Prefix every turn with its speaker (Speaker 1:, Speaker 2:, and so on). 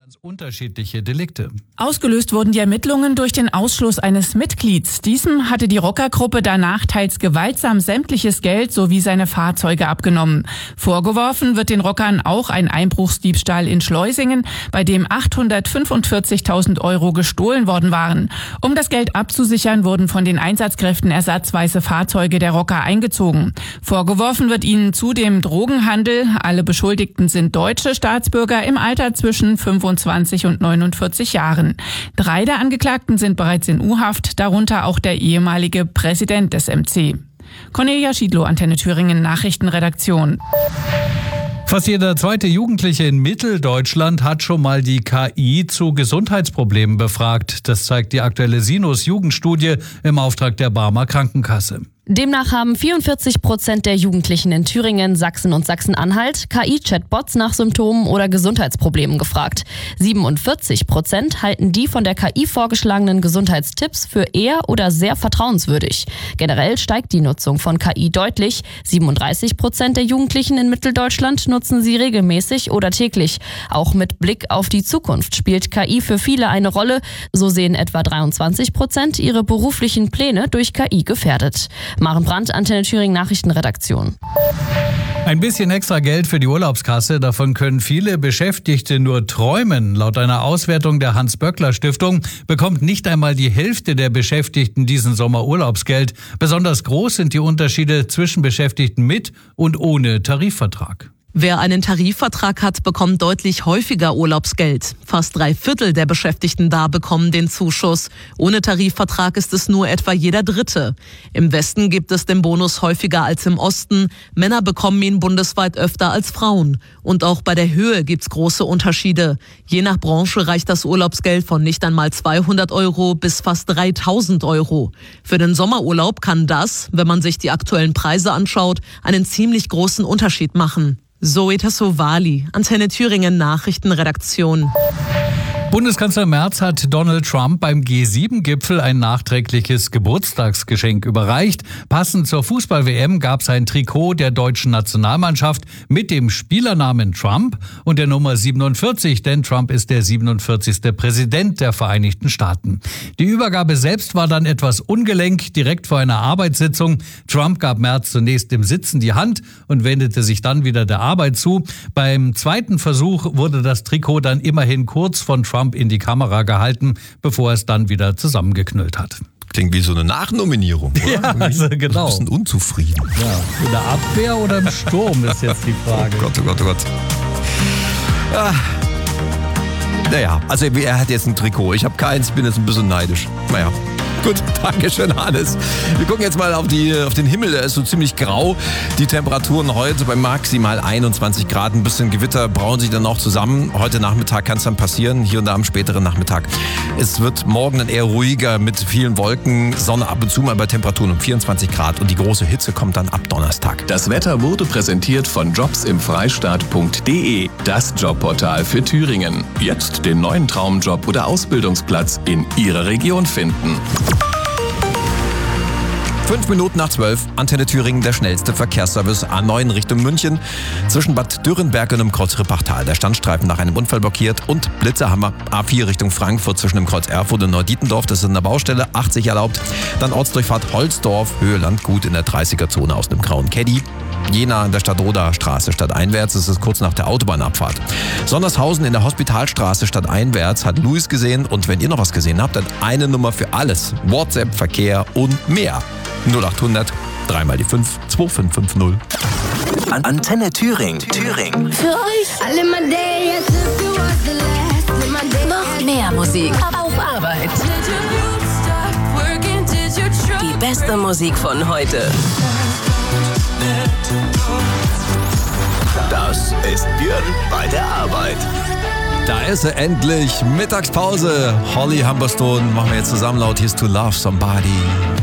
Speaker 1: Unterschiedliche Delikte.
Speaker 2: Ausgelöst wurden die Ermittlungen durch den Ausschluss eines Mitglieds. Diesem hatte die Rockergruppe danach teils gewaltsam sämtliches Geld sowie seine Fahrzeuge abgenommen. Vorgeworfen wird den Rockern auch ein Einbruchsdiebstahl in Schleusingen, bei dem 845.000 Euro gestohlen worden waren. Um das Geld abzusichern, wurden von den Einsatzkräften ersatzweise Fahrzeuge der Rocker eingezogen. Vorgeworfen wird ihnen zudem Drogenhandel. Alle Beschuldigten sind deutsche Staatsbürger im Alter zwischen 25 und 49 Jahren. 3 der Angeklagten sind bereits in U-Haft, darunter auch der ehemalige Präsident des MC. Cornelia Schiedlow, Antenne Thüringen, Nachrichtenredaktion.
Speaker 1: Fast jeder zweite Jugendliche in Mitteldeutschland hat schon mal die KI zu Gesundheitsproblemen befragt. Das zeigt die aktuelle Sinus-Jugendstudie im Auftrag der Barmer Krankenkasse.
Speaker 3: Demnach haben 44% der Jugendlichen in Thüringen, Sachsen und Sachsen-Anhalt KI-Chatbots nach Symptomen oder Gesundheitsproblemen gefragt. 47% halten die von der KI vorgeschlagenen Gesundheitstipps für eher oder sehr vertrauenswürdig. Generell steigt die Nutzung von KI deutlich. 37% der Jugendlichen in Mitteldeutschland nutzen sie regelmäßig oder täglich. Auch mit Blick auf die Zukunft spielt KI für viele eine Rolle. So sehen etwa 23% ihre beruflichen Pläne durch KI gefährdet. Maren Brandt, Antenne Thüringen, Nachrichtenredaktion.
Speaker 1: Ein bisschen extra Geld für die Urlaubskasse, davon können viele Beschäftigte nur träumen. Laut einer Auswertung der Hans-Böckler-Stiftung bekommt nicht einmal die Hälfte der Beschäftigten diesen Sommer Urlaubsgeld. Besonders groß sind die Unterschiede zwischen Beschäftigten mit und ohne Tarifvertrag.
Speaker 4: Wer einen Tarifvertrag hat, bekommt deutlich häufiger Urlaubsgeld. Fast 3/4 der Beschäftigten da bekommen den Zuschuss. Ohne Tarifvertrag ist es nur etwa jeder Dritte. Im Westen gibt es den Bonus häufiger als im Osten. Männer bekommen ihn bundesweit öfter als Frauen. Und auch bei der Höhe gibt's große Unterschiede. Je nach Branche reicht das Urlaubsgeld von nicht einmal 200 Euro bis fast 3.000 Euro. Für den Sommerurlaub kann das, wenn man sich die aktuellen Preise anschaut, einen ziemlich großen Unterschied machen. Zoe Tassovali, Antenne Thüringen, Nachrichtenredaktion.
Speaker 1: Bundeskanzler Merz hat Donald Trump beim G7-Gipfel ein nachträgliches Geburtstagsgeschenk überreicht. Passend zur Fußball-WM gab es ein Trikot der deutschen Nationalmannschaft mit dem Spielernamen Trump und der Nummer 47, denn Trump ist der 47. Präsident der Vereinigten Staaten. Die Übergabe selbst war dann etwas ungelenk, direkt vor einer Arbeitssitzung. Trump gab Merz zunächst im Sitzen die Hand und wendete sich dann wieder der Arbeit zu. Beim zweiten Versuch wurde das Trikot dann immerhin kurz von Trump in die Kamera gehalten, bevor er es dann wieder zusammengeknüllt hat.
Speaker 5: Klingt wie so eine Nachnominierung, oder?
Speaker 1: Ja, also genau.
Speaker 5: Ein bisschen unzufrieden.
Speaker 1: Ja, in der Abwehr oder im Sturm ist jetzt die Frage.
Speaker 5: Oh Gott, oh Gott, oh Gott. Ja. Naja, also er hat jetzt ein Trikot. Ich habe keins, bin jetzt ein bisschen neidisch. Naja. Gut, danke schön, Hannes. Wir gucken jetzt mal auf den Himmel. Der ist so ziemlich grau. Die Temperaturen heute bei maximal 21 Grad. Ein bisschen Gewitter brauen sich dann auch zusammen. Heute Nachmittag kann es dann passieren, hier und da am späteren Nachmittag. Es wird morgen dann eher ruhiger mit vielen Wolken, Sonne ab und zu mal bei Temperaturen um 24 Grad. Und die große Hitze kommt dann ab Donnerstag.
Speaker 6: Das Wetter wurde präsentiert von jobsimfreistaat.de, das Jobportal für Thüringen. Jetzt den neuen Traumjob oder Ausbildungsplatz in Ihrer Region finden.
Speaker 5: 11:05, Antenne Thüringen, der schnellste Verkehrsservice A9 Richtung München. Zwischen Bad Dürrenberg und dem Kreuz Rippachtal. Der Standstreifen nach einem Unfall blockiert und Blitzerhammer A4 Richtung Frankfurt zwischen dem Kreuz Erfurt und Neudietendorf. Das ist in der Baustelle, 80 erlaubt. Dann Ortsdurchfahrt Holzdorf, Höhe Landgut in der 30er-Zone aus dem grauen Caddy. Jena an der Stadtroder Straße stadteinwärts, das ist kurz nach der Autobahnabfahrt. Sondershausen in der Hospitalstraße stadteinwärts hat Luis gesehen und wenn ihr noch was gesehen habt, dann eine Nummer für alles. WhatsApp, Verkehr und mehr. 0800 3 mal die 5 2550.
Speaker 7: Antenne Thüringen.
Speaker 8: Für euch noch mehr Musik auf Arbeit. Die beste Musik von heute.
Speaker 7: Das ist Björn bei der Arbeit.
Speaker 5: Da ist er endlich. Mittagspause. Holly Humberstone machen wir jetzt zusammen laut Here's to Love Somebody.